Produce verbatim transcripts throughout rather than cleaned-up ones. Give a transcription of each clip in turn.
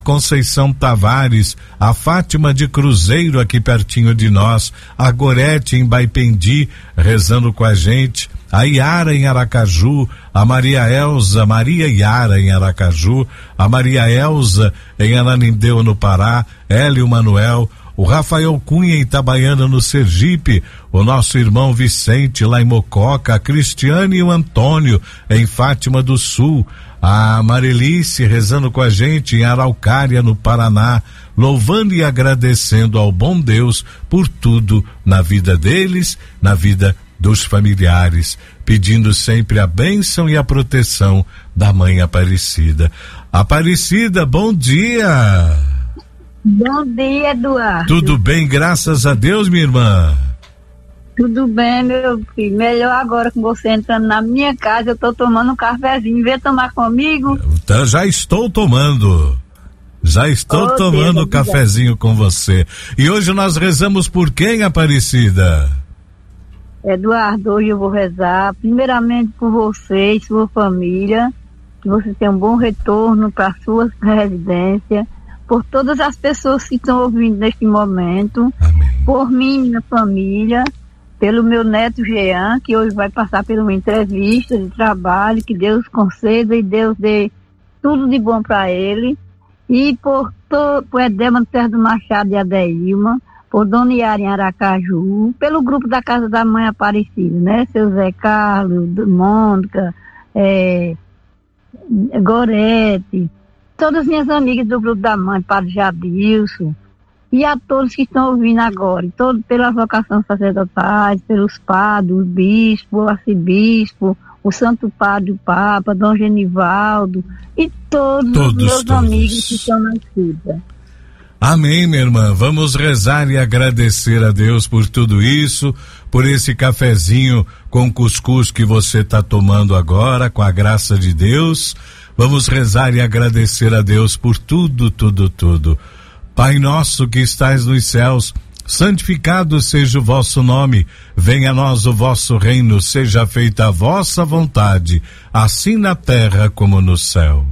Conceição Tavares, a Fátima de Cruzeiro aqui pertinho de nós, a Gorete em Baipendi rezando com a gente, a Iara em Aracaju, a Maria Elza, Maria Iara em Aracaju, a Maria Elza em Ananindeu no Pará, Hélio Manuel, o Rafael Cunha em Itabaiana no Sergipe, o nosso irmão Vicente lá em Mococa, a Cristiane e o Antônio em Fátima do Sul, a Marilice rezando com a gente em Araucária no Paraná, louvando e agradecendo ao bom Deus por tudo na vida deles, na vida dos familiares, pedindo sempre a bênção e a proteção da Mãe Aparecida. Aparecida, bom dia! Bom dia, Eduardo. Tudo bem, graças a Deus, minha irmã? Tudo bem, meu filho. Melhor agora com você entrando na minha casa, eu tô tomando um cafezinho. Vem tomar comigo? Então, já estou tomando. Já estou oh, tomando Deus, cafezinho com você. E hoje nós rezamos por quem, Aparecida? Eduardo, hoje eu vou rezar primeiramente por você e sua família, que você tenha um bom retorno para sua residência, por todas as pessoas que estão ouvindo neste momento, amém. Por mim e minha família, pelo meu neto Jean, que hoje vai passar por uma entrevista de trabalho, que Deus conceda e Deus dê tudo de bom para ele, e por, to, por Edema Terra do Machado e Adeilma, por Dona Yara em Aracaju, pelo grupo da Casa da Mãe Aparecida, né? Seu Zé Carlos, Mônica, é, Gorete, todas as minhas amigas do grupo da mãe, Padre Jadilson, e a todos que estão ouvindo agora, todo, pela vocação sacerdotais, pelos padres, o bispo, o arcebispo, o Santo Padre, o Papa, Dom Genivaldo, e todos, todos os meus todos. amigos que estão na vida. Amém, minha irmã. Vamos rezar e agradecer a Deus por tudo isso, por esse cafezinho com cuscuz que você está tomando agora, com a graça de Deus. Vamos rezar e agradecer a Deus por tudo, tudo, tudo. Pai nosso que estais nos céus, santificado seja o vosso nome, venha a nós o vosso reino, seja feita a vossa vontade, assim na terra como no céu.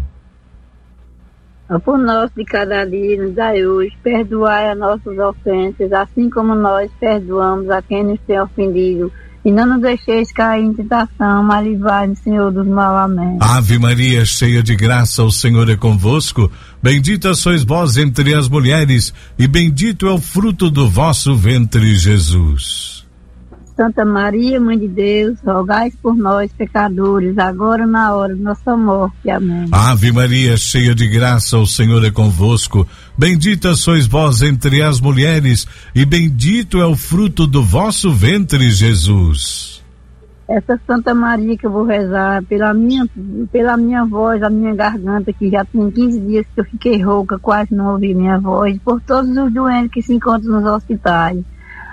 Por nós de cada dia nos dai hoje, perdoai as nossas ofensas, assim como nós perdoamos a quem nos tem ofendido. E não nos deixeis cair em tentação, mas livrai-nos, Senhor, dos mal. Amém. Ave Maria, cheia de graça, o Senhor é convosco. Bendita sois vós entre as mulheres, e bendito é o fruto do vosso ventre, Jesus. Santa Maria, Mãe de Deus, rogai por nós, pecadores, agora na hora de nossa morte. Amém. Ave Maria, cheia de graça, o Senhor é convosco. Bendita sois vós entre as mulheres, e bendito é o fruto do vosso ventre, Jesus. Essa Santa Maria que eu vou rezar, pela minha, pela minha voz, a minha garganta, que já tem quinze dias que eu fiquei rouca, quase não ouvi minha voz, por todos os doentes que se encontram nos hospitais.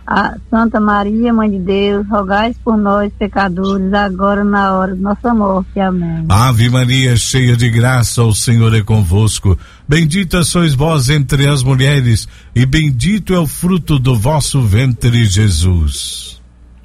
A Santa Maria, Mãe de Deus, rogai por nós, pecadores, agora na hora de nossa morte. Amém. Ave Maria, cheia de graça, o Senhor é convosco. Bendita sois vós entre as mulheres, e bendito é o fruto do vosso ventre, Jesus.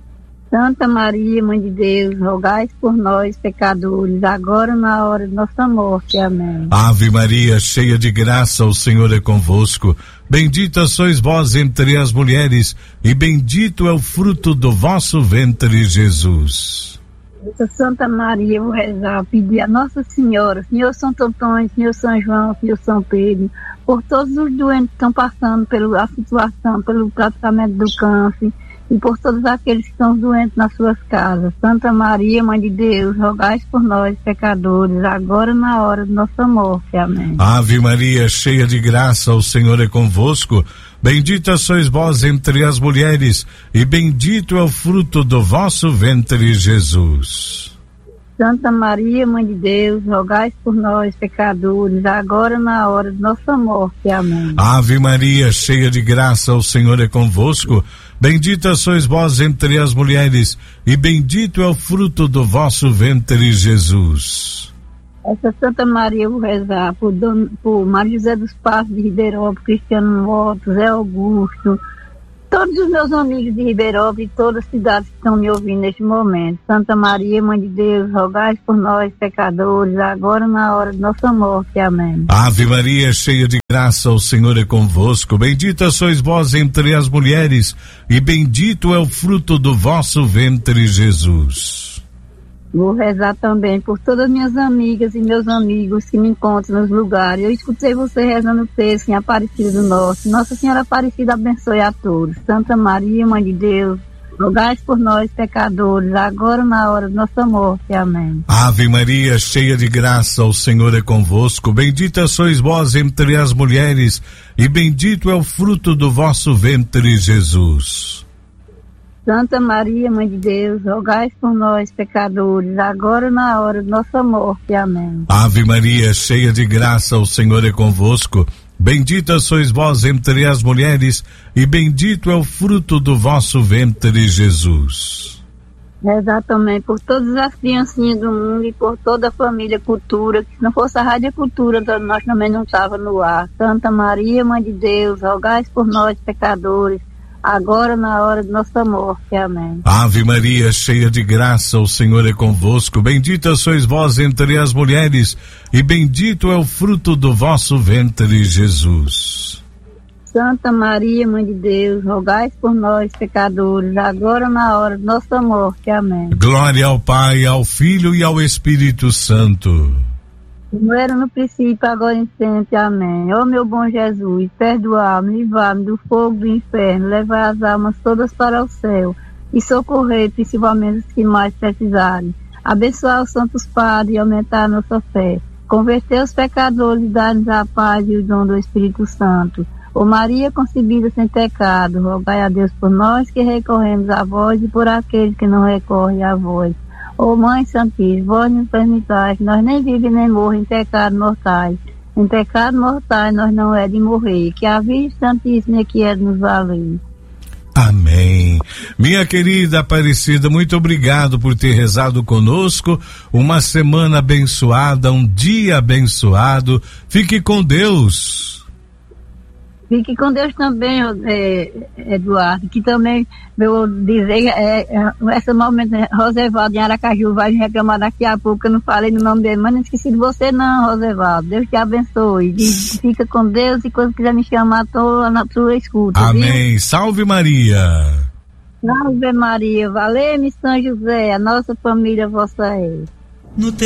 Santa Maria, Mãe de Deus, rogai por nós, pecadores, agora na hora de nossa morte. Amém. Ave Maria, cheia de graça, o Senhor é convosco. Bendita sois vós entre as mulheres, e bendito é o fruto do vosso ventre, Jesus. Santa Maria, eu vou rezar, pedir a Nossa Senhora, Senhor Santo Antônio, Senhor São João, Senhor São Pedro, por todos os doentes que estão passando pela situação, pelo tratamento do câncer, e por todos aqueles que estão doentes nas suas casas. Santa Maria, Mãe de Deus, rogai por nós, pecadores, agora na hora de nossa morte. Amém. Ave Maria, cheia de graça, o Senhor é convosco. Bendita sois vós entre as mulheres, e bendito é o fruto do vosso ventre, Jesus. Santa Maria, Mãe de Deus, rogai por nós, pecadores, agora na hora de nossa morte. Amém. Ave Maria, cheia de graça, o Senhor é convosco. Bendita sois vós entre as mulheres, e bendito é o fruto do vosso ventre, Jesus. Essa Santa Maria eu vou rezar por, Dom, por Maria José dos Passos de Ribeirão, por Cristiano Moto, Zé Augusto, todos os meus amigos de Ribeirão e todas as cidades que estão me ouvindo neste momento. Santa Maria, Mãe de Deus, rogai por nós, pecadores, agora na hora de nossa morte. Amém. Ave Maria, cheia de graça, o Senhor é convosco. Bendita sois vós entre as mulheres, e bendito é o fruto do vosso ventre, Jesus. Vou rezar também por todas as minhas amigas e meus amigos que me encontram nos lugares. Eu escutei você rezando o texto em Aparecida do Norte. Nossa Senhora Aparecida abençoe a todos. Santa Maria, Mãe de Deus, rogai por nós, pecadores, agora na hora de nossa morte. Amém. Ave Maria, cheia de graça, o Senhor é convosco. Bendita sois vós entre as mulheres, e bendito é o fruto do vosso ventre, Jesus. Santa Maria, Mãe de Deus, rogai por nós, pecadores, agora na hora de nossa morte. Amém. Ave Maria, cheia de graça, o Senhor é convosco. Bendita sois vós entre as mulheres, e bendito é o fruto do vosso ventre, Jesus. Rezar também por todas as criancinhas do mundo e por toda a família Cultura, que se não fosse a Rádio Cultura, nós também não estávamos no ar. Santa Maria, Mãe de Deus, rogai por nós, pecadores, agora na hora de nossa morte. Amém. Ave Maria, cheia de graça, o Senhor é convosco. Bendita sois vós entre as mulheres, e bendito é o fruto do vosso ventre, Jesus. Santa Maria, Mãe de Deus, rogai por nós, pecadores, agora na hora de nossa morte. Amém. Glória ao Pai, ao Filho e ao Espírito Santo. Como era no princípio, agora e sempre. Amém. Ó meu bom Jesus, perdoai-me, livrai-me do fogo do inferno, levai as almas todas para o céu e socorrei principalmente os que mais precisarem. Abençoar os santos padres e aumentar a nossa fé. Converter os pecadores e dar-nos a paz e o dom do Espírito Santo. Ó Maria concebida sem pecado, rogai a Deus por nós que recorremos a vós e por aqueles que não recorrem a vós. Ó Mãe Santíssima, vós nos permitais, nós nem vivemos nem morremos em pecado mortais. Em pecado mortais nós não é de morrer, que a Virgem Santíssima é que é de nos valer. Amém. Minha querida Aparecida, muito obrigado por ter rezado conosco. Uma semana abençoada, um dia abençoado. Fique com Deus. Fique com Deus também, é, Eduardo, que também, vou dizer, é, é, esse momento, Rosevaldo em Aracaju vai me reclamar daqui a pouco, eu não falei no nome dele, mas não esqueci de você não, Rosevaldo. Deus te abençoe. Diz, fica com Deus e quando quiser me chamar, estou na sua escuta. Amém. Viu? Salve Maria. Salve Maria. Valeu-me São José, a nossa família vossa é. No